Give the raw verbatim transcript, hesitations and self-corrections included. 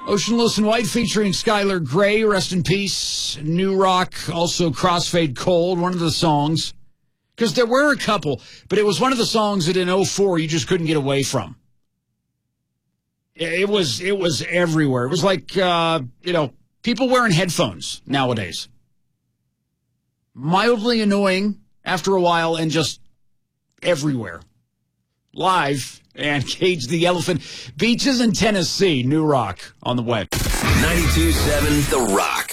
Oceanless and White featuring Skylar Grey, rest in peace. New Rock, also Crossfade Cold, one of the songs. Because there were a couple, but it was one of the songs that in oh four you just couldn't get away from. It was it was everywhere. It was like, uh, you know, people wearing headphones nowadays. Mildly annoying after a while and just everywhere. Live and Cage the Elephant. Beaches in Tennessee, New Rock on the way. ninety-two point seven The Rock.